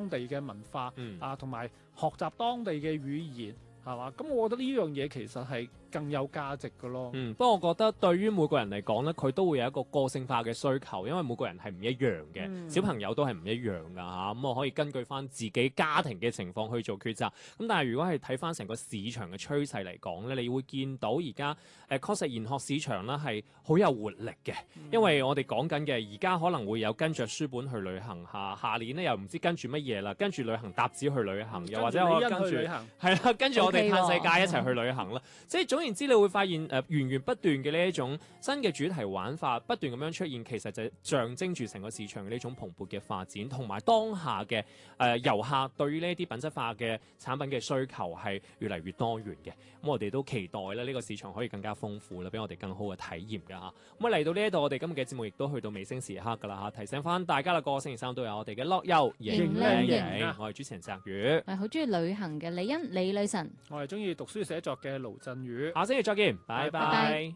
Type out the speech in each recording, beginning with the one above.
當地嘅文化，同埋學習當地嘅語言，係嘛？咁我覺得呢樣嘢其實係更有價值嘅咯。 不過我覺得對於每個人嚟講咧，佢都會有一個個性化嘅需求，因為每個人係唔一樣嘅，小朋友都係唔一樣㗎嚇。咁我可以根據翻自己家庭嘅情況去做抉擇。咁但係如果係睇翻成個市場嘅趨勢嚟講咧，你會見到而家確實研學市場咧係好有活力嘅，因為我哋講緊嘅而家可能會有跟着書本去旅行下年咧又唔知跟住乜嘢啦，跟住旅行搭子去旅行，又或者我跟住係啦，跟住我哋嘆世界一齊去旅行啦。即係總言之，你會發現源源不斷嘅呢一種新嘅主題玩法不斷咁樣出現，其實就象徵住成個市場嘅呢種蓬勃嘅發展，同埋當下嘅遊客對於呢啲品質化嘅產品嘅需求係越嚟越多元嘅。咁我哋都期待咧呢個市場可以更加豐富啦，俾我哋更好嘅體驗㗎嚇。咁嚟到呢一度，我哋今日嘅節目亦都去到尾聲時刻㗎啦嚇，提醒翻大家啦，個個星期三都有我哋嘅樂遊型靚型，我係主持人澤宇， 係好中意旅行嘅李欣李女神， 我係中意讀書寫作嘅盧振宇， 下星期再見，拜拜。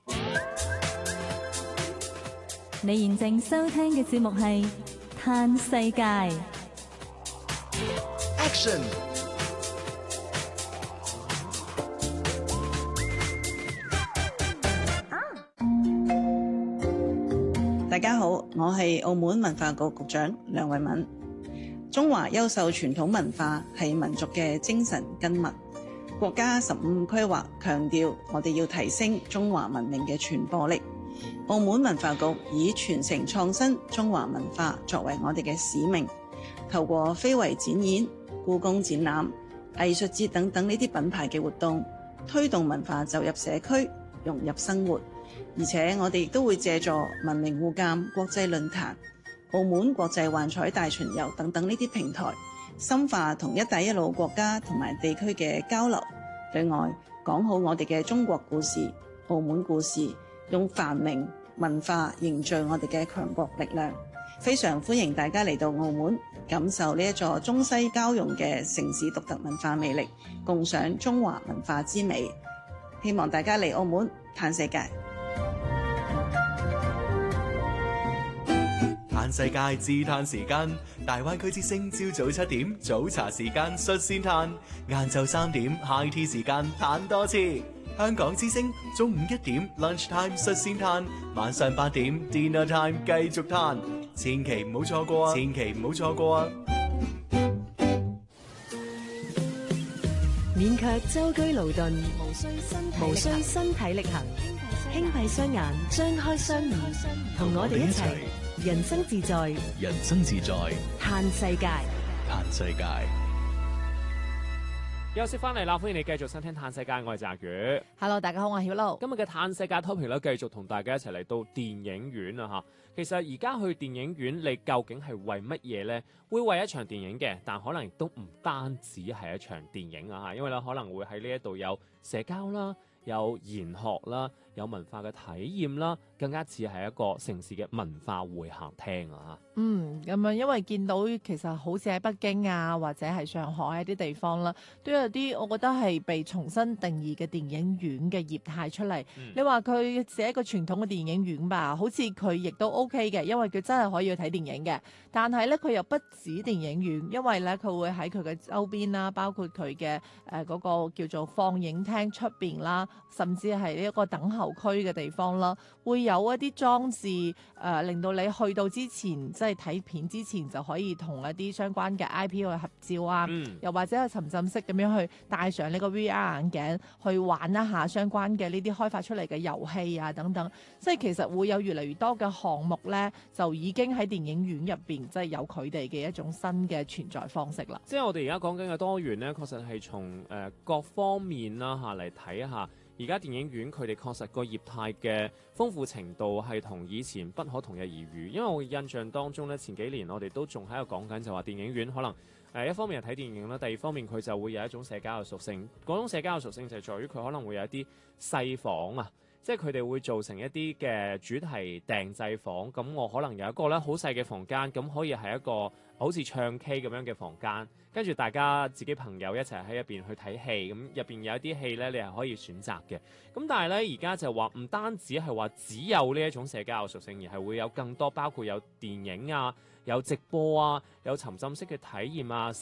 你現正收聽嘅節目係《嘆世界》。 Action！ 大家好，我係澳門文化局局長梁慧敏。中華優秀傳統文化係民族嘅精神根脈。國家15規劃強調，我哋要提升中華文明嘅傳播力。澳門文化局以傳承創新中華文化作為我哋嘅使命，透過非遺展演、故宮展覽、藝術節等等呢啲品牌嘅活動，推動文化走入社區，融入生活。而且我哋亦都會借助文明互鑒國際論壇、澳門國際幻彩大巡遊等等呢啲平台，深化同一帶一路國家同埋地區嘅交流。另外，講好我哋嘅中國故事、澳門故事，用繁榮文化凝聚我哋嘅強國力量。非常歡迎大家嚟到澳門，感受呢一座中西交融嘅城市獨特文化魅力，共賞中華文化之美。希望大家嚟澳門嘆世界。 嘆世界自嘆時間，大灣區之聲朝早7點早茶時間率先嘆，晏晝3點 high tea 時間嘆多次。香港之聲中午1點 lunch time 率先嘆，晚上8點 dinner time 繼續嘆，千祈唔好錯過啊！千祈唔好錯過啊！ 勉強舟車勞頓，無需身體力行，輕閉雙眼，張開雙耳，同我哋一齊人生自在， 人生自在， 嘆世界， 嘆世界。 休息翻嚟啦，歡迎你繼續收聽《嘆世界》，我係澤宇。 Hello， 大家好，我係曉露。 今日嘅《嘆世界》topic 咧，繼續同大家一齊嚟到電影院啊嚇。其實而家去電影院，你究竟係為乜嘢呢？會為一場電影嘅，但可能亦都唔單止係一場電影啊嚇，因為咧可能會喺呢一度有社交啦，有研學啦，有文化嘅體驗啦，更加似係一個城市嘅文化會客廳啊！ 咁樣，因為見到其實好似喺北京啊，或者係上海一啲地方啦，都有啲我覺得係被重新定義嘅電影院嘅業態出嚟。你話佢係一個傳統嘅電影院吧，好似佢亦都 OK 嘅，因為佢真係可以去睇電影嘅。但係咧，佢又不止電影院，因為咧佢會喺佢嘅周邊啦，包括佢嘅嗰個叫做放映廳出邊啦，甚至係呢一個等候區嘅地方啦，會有一啲裝置令到你去到之前，即係睇片之前就可以同一啲相關嘅 IP 去合照啊，又或者係沉浸式咁樣去戴上呢個 VR 眼鏡去玩一下相關嘅呢啲開發出嚟嘅遊戲啊等等，即係其實會有越嚟越多嘅項目咧，就已經喺電影院入邊即係有佢哋嘅一種新嘅存在方式啦。 即係我哋而家講緊嘅多元咧，確實係從各方面啦嚇嚟睇下。而家電影院佢哋確實個業態嘅豐富程度係同以前不可同日而語，因為我印象當中咧，前幾年我哋都仲喺度講緊就話電影院可能一方面係睇電影啦，第二方面佢就會有一種社交嘅屬性。嗰種社交嘅屬性就係在於佢可能會有一啲細房啊，即係佢哋會做成一啲嘅主題訂製房。咁我可能有一個咧好細嘅房間，咁可以係一個好似唱 K 咁樣嘅房間，跟住大家自己朋友一齊喺入邊去睇戲，咁入邊有一啲戲咧，你係可以選擇嘅。咁但係咧而家就話唔單止係話只有呢一種社交嘅屬性，而係會有更多包括有電影啊、有直播啊、有沉浸式嘅體驗啊。